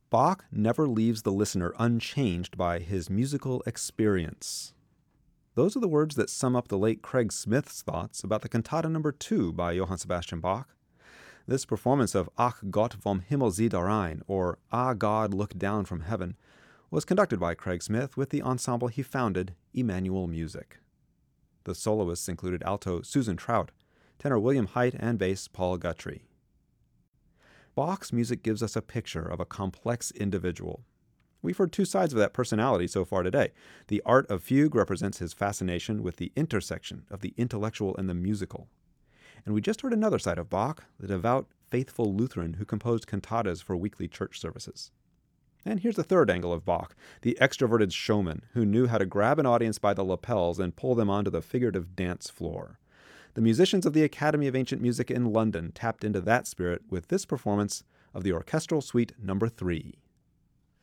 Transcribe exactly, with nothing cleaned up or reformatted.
Bach never leaves the listener unchanged by his musical experience. Those are the words that sum up the late Craig Smith's thoughts about the Cantata number two by Johann Sebastian Bach. This performance of Ach Gott vom Himmel sieh herein, or Ah God, Look Down from Heaven, was conducted by Craig Smith with the ensemble he founded, Emmanuel Music. The soloists included alto Susan Trout, tenor William Height, and bass Paul Guthrie. Bach's music gives us a picture of a complex individual. We've heard two sides of that personality so far today. The art of fugue represents his fascination with the intersection of the intellectual and the musical. And we just heard another side of Bach, the devout, faithful Lutheran who composed cantatas for weekly church services. And here's the third angle of Bach, the extroverted showman who knew how to grab an audience by the lapels and pull them onto the figurative dance floor. The musicians of the Academy of Ancient Music in London tapped into that spirit with this performance of the Orchestral Suite number three.